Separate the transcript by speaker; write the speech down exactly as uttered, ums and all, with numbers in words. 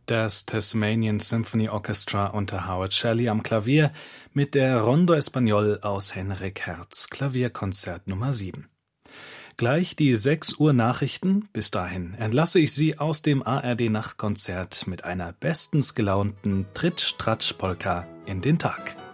Speaker 1: Das Tasmanian Symphony Orchestra unter Howard Shelley am Klavier mit der Rondo Espagnol aus Henrik Hertz Klavierkonzert Nummer sieben. Gleich die sechs Uhr Nachrichten. Bis dahin entlasse ich Sie aus dem A R D-Nachtkonzert mit einer bestens gelaunten Tritsch-Tratsch-Polka in den Tag.